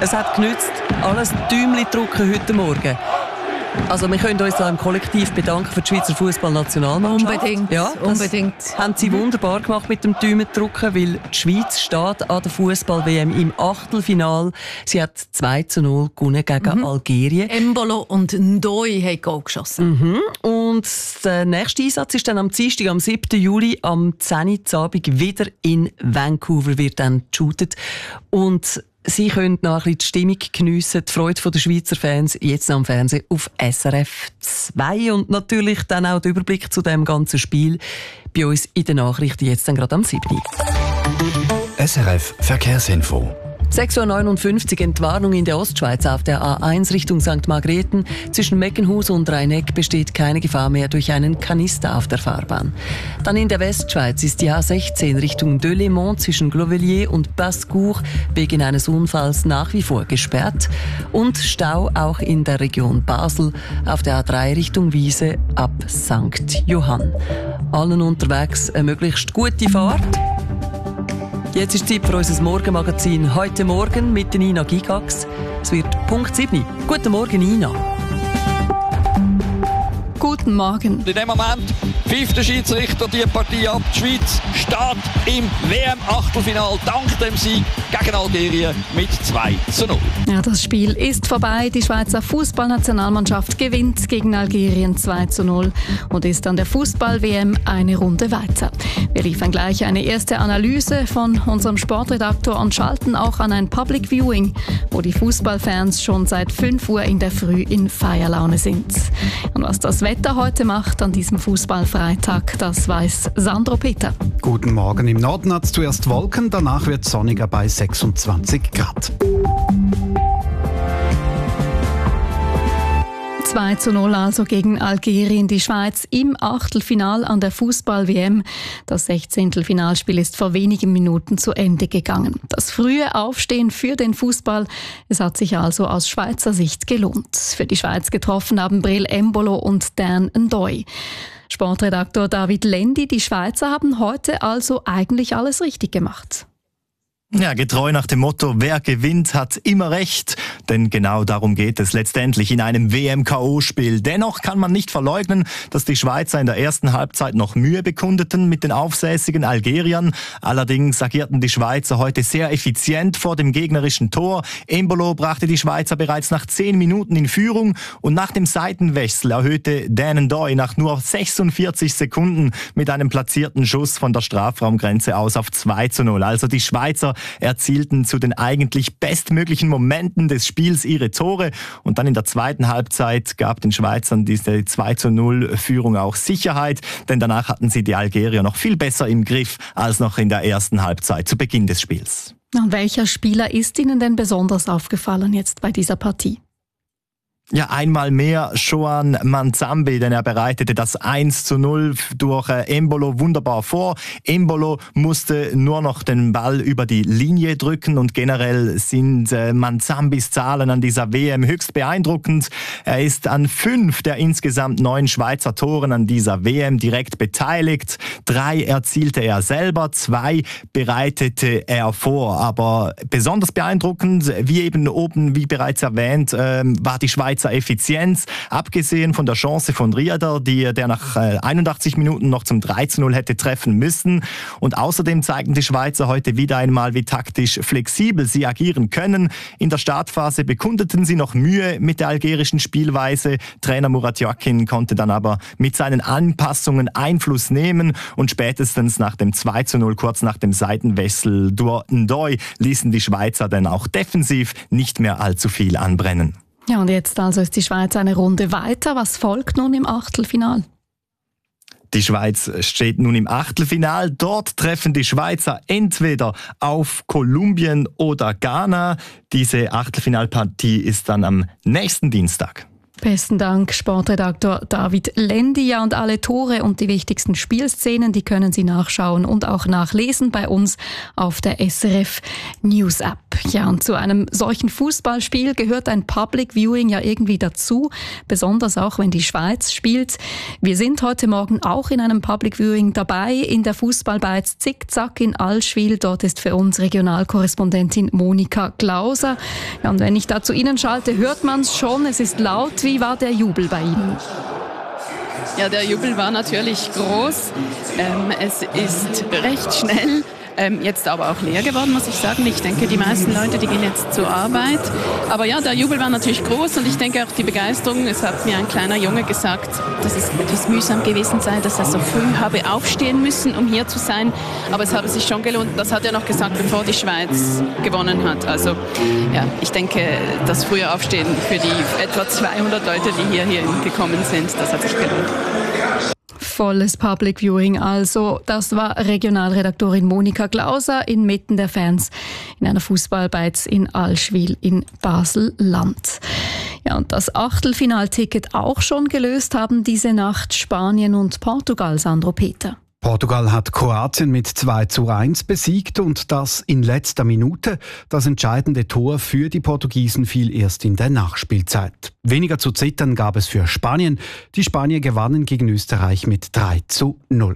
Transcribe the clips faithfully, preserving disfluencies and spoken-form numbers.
Es hat genützt, alles Däumchen drücken heute Morgen. Also wir können uns da im Kollektiv bedanken für die Schweizer Fußballnationalmannschaft. Unbedingt, ja, unbedingt. Haben sie wunderbar gemacht mit dem Däumendrücken, weil die Schweiz steht an der Fußball-W M im Achtelfinal. Sie hat zwei zu null gewonnen gegen mhm. Algerien. Embolo und Ndoi haben Goal geschossen. Mhm. Und der nächste Einsatz ist dann am Dienstag, am siebten Juli, am zehn Uhr Abend wieder in Vancouver wird dann geshootet. Und Sie können noch ein bisschen die Stimmung geniessen, die Freude der Schweizer Fans, jetzt am Fernsehen auf S R F zwei. Und natürlich dann auch der Überblick zu dem ganzen Spiel bei uns in den Nachrichten, jetzt dann gerade am siebten S R F Verkehrsinfo. sechs Uhr neunundfünfzig Entwarnung in der Ostschweiz auf der A eins Richtung Sankt Margrethen. Zwischen Meckenhus und Rheineck besteht keine Gefahr mehr durch einen Kanister auf der Fahrbahn. Dann in der Westschweiz ist die A sechzehn Richtung Delémont zwischen Glovelier und Bascourt wegen eines Unfalls nach wie vor gesperrt. Und Stau auch in der Region Basel auf der A drei Richtung Wiese ab Sankt Johann. Allen unterwegs eine möglichst gute Fahrt. Jetzt ist Zeit für unser Morgenmagazin. Heute Morgen mit Nina Gigax. Es wird Punkt sieben. Guten Morgen, Nina. Guten Morgen. In dem Moment pfeift der Schiedsrichter die Partie ab. Die Schweiz steht im W M-Achtelfinal dank dem Sieg gegen Algerien mit zwei zu null. Ja, das Spiel ist vorbei. Die Schweizer Fußballnationalmannschaft gewinnt gegen Algerien zwei zu null und ist an der Fußball-W M eine Runde weiter. Wir liefern gleich eine erste Analyse von unserem Sportredaktor und schalten auch an ein Public Viewing, wo die Fußballfans schon seit fünf Uhr in der Früh in Feierlaune sind. Und was das Wetter heute macht an diesem Fußballfreitag, das weiß Sandro Peter. Guten Morgen. Im Norden hat es zuerst Wolken, danach wird es sonniger bei sechsundzwanzig Grad. zwei zu null also gegen Algerien, die Schweiz im Achtelfinal an der Fußball-W M. Das Sechzehntelfinalspiel ist vor wenigen Minuten zu Ende gegangen. Das frühe Aufstehen für den Fußball, es hat sich also aus Schweizer Sicht gelohnt. Für die Schweiz getroffen haben Breel Embolo und Dan Ndoi. Sportredaktor David Lendi, die Schweizer haben heute also eigentlich alles richtig gemacht. Ja, getreu nach dem Motto, wer gewinnt, hat immer recht. Denn genau darum geht es letztendlich in einem W M-K O-Spiel. Dennoch kann man nicht verleugnen, dass die Schweizer in der ersten Halbzeit noch Mühe bekundeten mit den aufsässigen Algeriern. Allerdings agierten die Schweizer heute sehr effizient vor dem gegnerischen Tor. Embolo brachte die Schweizer bereits nach zehn Minuten in Führung und nach dem Seitenwechsel erhöhte Dan Ndoi nach nur sechsundvierzig Sekunden mit einem platzierten Schuss von der Strafraumgrenze aus auf zwei zu null. Also die Schweizer erzielten zu den eigentlich bestmöglichen Momenten des Spiels ihre Tore und dann in der zweiten Halbzeit gab den Schweizern diese zwei zu null Führung auch Sicherheit, denn danach hatten sie die Algerier noch viel besser im Griff als noch in der ersten Halbzeit zu Beginn des Spiels. Und welcher Spieler ist Ihnen denn besonders aufgefallen jetzt bei dieser Partie? Ja, einmal mehr Shoan Manzambi, denn er bereitete das eins zu null durch Embolo wunderbar vor. Embolo musste nur noch den Ball über die Linie drücken und generell sind Manzambis Zahlen an dieser W M höchst beeindruckend. Er ist an fünf der insgesamt neun Schweizer Toren an dieser W M direkt beteiligt. Drei erzielte er selber, zwei bereitete er vor. Aber besonders beeindruckend, wie eben oben, wie bereits erwähnt, war die Schweizer Effizienz, abgesehen von der Chance von Rieder, die der nach einundachtzig Minuten noch zum drei zu null hätte treffen müssen. Und außerdem zeigten die Schweizer heute wieder einmal, wie taktisch flexibel sie agieren können. In der Startphase bekundeten sie noch Mühe mit der algerischen Spielweise. Trainer Murat Yakin konnte dann aber mit seinen Anpassungen Einfluss nehmen und spätestens nach dem zwei zu null, kurz nach dem Seitenwechsel durch Ndoi, ließen die Schweizer dann auch defensiv nicht mehr allzu viel anbrennen. Ja, und jetzt also ist die Schweiz eine Runde weiter. Was folgt nun im Achtelfinal? Die Schweiz steht nun im Achtelfinal. Dort treffen die Schweizer entweder auf Kolumbien oder Ghana. Diese Achtelfinalpartie ist dann am nächsten Dienstag. Besten Dank, Sportredaktor David Lendi. Ja, und alle Tore und die wichtigsten Spielszenen, die können Sie nachschauen und auch nachlesen bei uns auf der S R F News App. Ja, und zu einem solchen Fußballspiel gehört ein Public Viewing ja irgendwie dazu, besonders auch wenn die Schweiz spielt. Wir sind heute Morgen auch in einem Public Viewing dabei, in der Fußballbeiz Zickzack in Allschwil. Dort ist für uns Regionalkorrespondentin Monika Glauser. Ja, und wenn ich da zu Ihnen schalte, hört man es schon, es ist laut. Wie war der Jubel bei Ihnen? Ja, der Jubel war natürlich groß. Ähm, es ist recht schnell. Ähm, jetzt aber auch leer geworden, muss ich sagen. Ich denke, die meisten Leute, die gehen jetzt zur Arbeit. Aber ja, der Jubel war natürlich groß und ich denke auch die Begeisterung. Es hat mir ein kleiner Junge gesagt, dass es etwas mühsam gewesen sei, dass er so früh habe aufstehen müssen, um hier zu sein. Aber es habe sich schon gelohnt. Das hat er noch gesagt, bevor die Schweiz gewonnen hat. Also ja, ich denke, das frühe Aufstehen für die etwa zweihundert Leute, die hier, hier gekommen sind, das hat sich gelohnt. Volles Public Viewing also. Das war Regionalredaktorin Monika Glauser inmitten der Fans in einer Fußballbeiz in Allschwil in Basel-Land. Ja, und das Achtelfinalticket auch schon gelöst haben diese Nacht Spanien und Portugal, Sandro Peter. Portugal hat Kroatien mit zwei zu eins besiegt und das in letzter Minute. Das entscheidende Tor für die Portugiesen fiel erst in der Nachspielzeit. Weniger zu zittern gab es für Spanien. Die Spanier gewannen gegen Österreich mit drei zu null.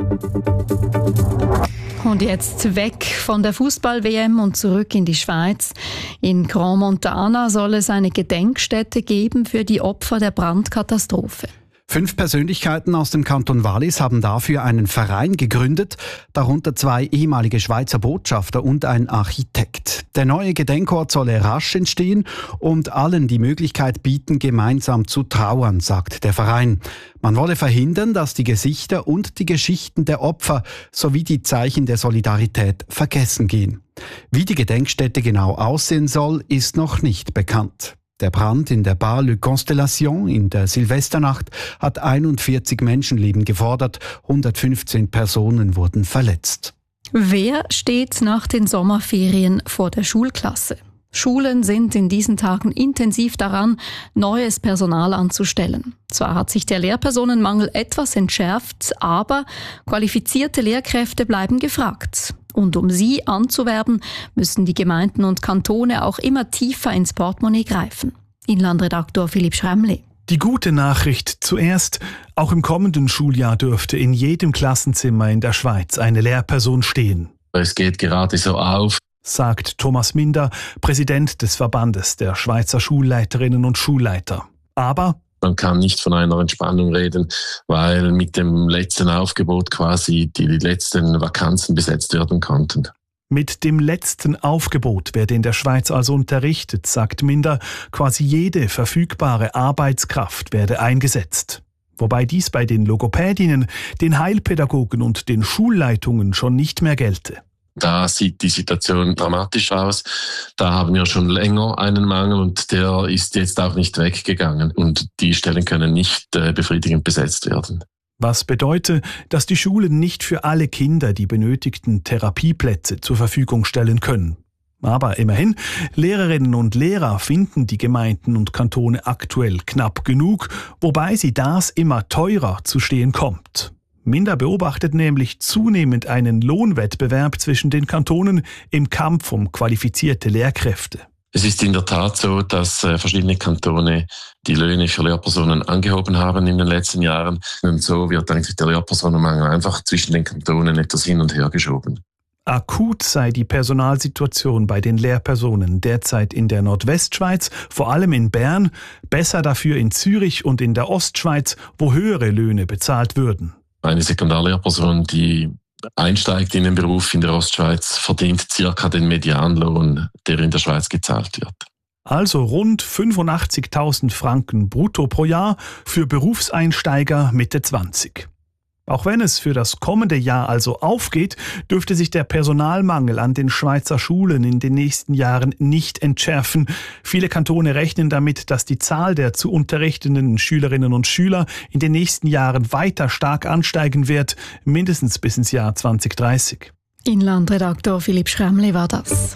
Und jetzt weg von der Fußball-W M und zurück in die Schweiz. In Grand Montana soll es eine Gedenkstätte geben für die Opfer der Brandkatastrophe. Fünf Persönlichkeiten aus dem Kanton Wallis haben dafür einen Verein gegründet, darunter zwei ehemalige Schweizer Botschafter und ein Architekt. Der neue Gedenkort solle rasch entstehen und allen die Möglichkeit bieten, gemeinsam zu trauern, sagt der Verein. Man wolle verhindern, dass die Gesichter und die Geschichten der Opfer sowie die Zeichen der Solidarität vergessen gehen. Wie die Gedenkstätte genau aussehen soll, ist noch nicht bekannt. Der Brand in der Bar Le Constellation in der Silvesternacht hat einundvierzig Menschenleben gefordert, hundertfünfzehn Personen wurden verletzt. Wer steht nach den Sommerferien vor der Schulklasse? Schulen sind in diesen Tagen intensiv daran, neues Personal anzustellen. Zwar hat sich der Lehrpersonenmangel etwas entschärft, aber qualifizierte Lehrkräfte bleiben gefragt. Und um sie anzuwerben, müssen die Gemeinden und Kantone auch immer tiefer ins Portemonnaie greifen. Inlandredaktor Philipp Schremli. Die gute Nachricht zuerst: Auch im kommenden Schuljahr dürfte in jedem Klassenzimmer in der Schweiz eine Lehrperson stehen. Es geht gerade so auf, sagt Thomas Minder, Präsident des Verbandes der Schweizer Schulleiterinnen und Schulleiter. Aber man kann nicht von einer Entspannung reden, weil mit dem letzten Aufgebot quasi die letzten Vakanzen besetzt werden konnten. Mit dem letzten Aufgebot werde in der Schweiz also unterrichtet, sagt Minder. Quasi jede verfügbare Arbeitskraft werde eingesetzt. Wobei dies bei den Logopädinnen, den Heilpädagogen und den Schulleitungen schon nicht mehr gelte. Da sieht die Situation dramatisch aus. Da haben wir schon länger einen Mangel und der ist jetzt auch nicht weggegangen. Und die Stellen können nicht äh, befriedigend besetzt werden. Was bedeutet, dass die Schulen nicht für alle Kinder die benötigten Therapieplätze zur Verfügung stellen können. Aber immerhin, Lehrerinnen und Lehrer finden die Gemeinden und Kantone aktuell knapp genug, wobei sie das immer teurer zu stehen kommt. Minder beobachtet nämlich zunehmend einen Lohnwettbewerb zwischen den Kantonen im Kampf um qualifizierte Lehrkräfte. Es ist in der Tat so, dass äh, verschiedene Kantone die Löhne für Lehrpersonen angehoben haben in den letzten Jahren. Und so wird eigentlich der Lehrpersonenmangel einfach zwischen den Kantonen etwas hin und her geschoben. Akut sei die Personalsituation bei den Lehrpersonen derzeit in der Nordwestschweiz, vor allem in Bern, besser dafür in Zürich und in der Ostschweiz, wo höhere Löhne bezahlt würden. Eine Sekundarlehrperson, die einsteigt in den Beruf in der Ostschweiz, verdient circa den Medianlohn, der in der Schweiz gezahlt wird. Also rund fünfundachtzigtausend Franken brutto pro Jahr für Berufseinsteiger Mitte zwanzig. Auch wenn es für das kommende Jahr also aufgeht, dürfte sich der Personalmangel an den Schweizer Schulen in den nächsten Jahren nicht entschärfen. Viele Kantone rechnen damit, dass die Zahl der zu unterrichtenden Schülerinnen und Schüler in den nächsten Jahren weiter stark ansteigen wird, mindestens bis ins Jahr zwanzig dreißig. Inlandredaktor Philipp Schremli war das.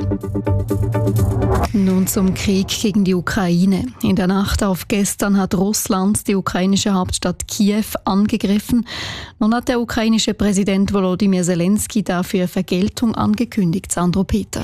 Nun zum Krieg gegen die Ukraine. In der Nacht auf gestern hat Russland die ukrainische Hauptstadt Kiew angegriffen. Nun hat der ukrainische Präsident Volodymyr Zelensky dafür Vergeltung angekündigt, Sandro Peter.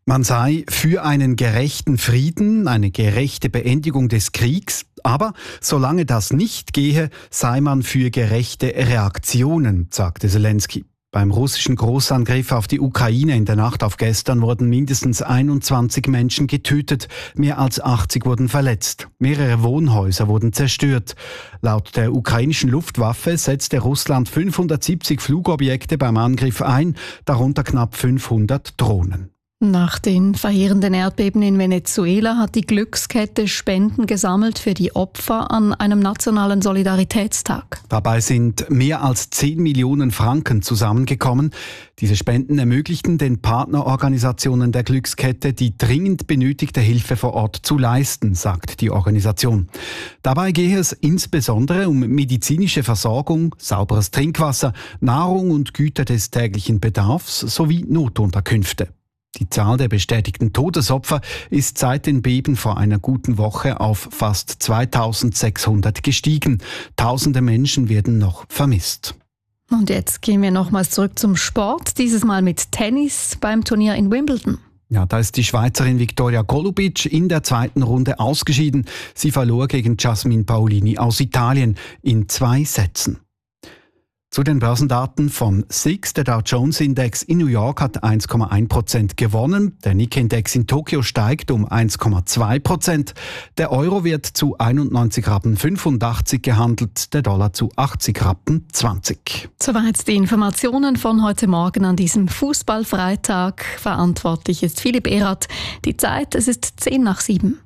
Man sei für einen gerechten Frieden, eine gerechte Beendigung des Kriegs, aber solange das nicht gehe, sei man für gerechte Reaktionen, sagte Zelensky. Beim russischen Großangriff auf die Ukraine in der Nacht auf gestern wurden mindestens einundzwanzig Menschen getötet, mehr als achtzig wurden verletzt. Mehrere Wohnhäuser wurden zerstört. Laut der ukrainischen Luftwaffe setzte Russland fünfhundertsiebzig Flugobjekte beim Angriff ein, darunter knapp fünfhundert Drohnen. Nach den verheerenden Erdbeben in Venezuela hat die Glückskette Spenden gesammelt für die Opfer an einem nationalen Solidaritätstag. Dabei sind mehr als zehn Millionen Franken zusammengekommen. Diese Spenden ermöglichten den Partnerorganisationen der Glückskette, die dringend benötigte Hilfe vor Ort zu leisten, sagt die Organisation. Dabei gehe es insbesondere um medizinische Versorgung, sauberes Trinkwasser, Nahrung und Güter des täglichen Bedarfs sowie Notunterkünfte. Die Zahl der bestätigten Todesopfer ist seit den Beben vor einer guten Woche auf fast zweitausendsechshundert gestiegen. Tausende Menschen werden noch vermisst. Und jetzt gehen wir nochmals zurück zum Sport, dieses Mal mit Tennis beim Turnier in Wimbledon. Ja, da ist die Schweizerin Viktoria Golubic in der zweiten Runde ausgeschieden. Sie verlor gegen Jasmine Paolini aus Italien in zwei Sätzen. Zu den Börsendaten von S I X. Der Dow Jones Index in New York hat eins Komma eins Prozent gewonnen. Der Nikkei-Index in Tokio steigt um eins Komma zwei Prozent. Der Euro wird zu einundneunzig Rappen fünfundachtzig gehandelt, der Dollar zu achtzig Rappen zwanzig. Soweit die Informationen von heute Morgen an diesem Fußballfreitag. Verantwortlich ist Philipp Erath. Die Zeit, es ist zehn nach sieben.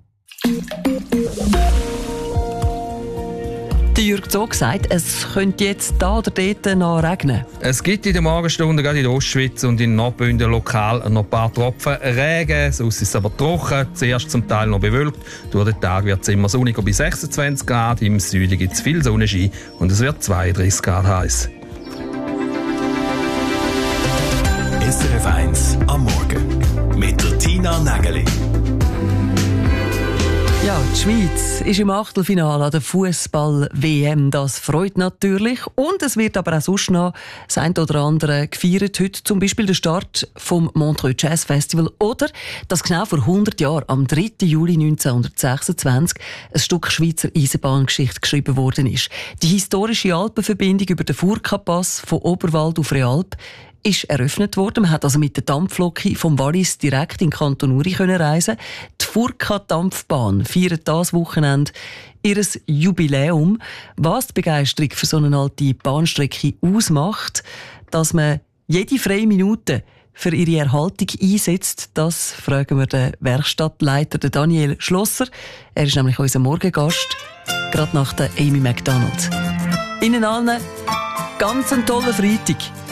Jürg Zog sagt, es könnte jetzt da oder dort noch regnen. Es gibt in den Morgenstunden gerade in der Ostschweiz und in Nordbünden lokal noch ein paar Tropfen Regen. Sonst ist es aber trocken, zuerst zum Teil noch bewölkt. Durch den Tag wird es immer sonniger bei sechsundzwanzig Grad. Im Süden gibt es viel Sonnenschein und es wird zweiunddreißig Grad heiß. S R F eins am Morgen mit der Tina Nägeli. Ja, die Schweiz ist im Achtelfinale an der Fußball-W M. Das freut natürlich. Und es wird aber auch sonst noch das eine oder andere gefeiert. Heute zum Beispiel der Start vom Montreux Jazz Festival. Oder, dass genau vor hundert Jahren, am dritten Juli neunzehnhundertsechsundzwanzig, ein Stück Schweizer Eisenbahngeschichte geschrieben worden ist. Die historische Alpenverbindung über den Furka-Pass von Oberwald auf Realp ist eröffnet worden. Man hat also mit der Dampflok vom Wallis direkt in den Kanton Uri können reisen. Die Furka-Dampfbahn feiert dieses Wochenende ihr Jubiläum. Was die Begeisterung für so eine alte Bahnstrecke ausmacht, dass man jede freie Minute für ihre Erhaltung einsetzt, das fragen wir den Werkstattleiter den Daniel Schlosser. Er ist nämlich unser Morgengast, gerade nach der Amy McDonald. Ihnen allen ganz einen tollen Freitag.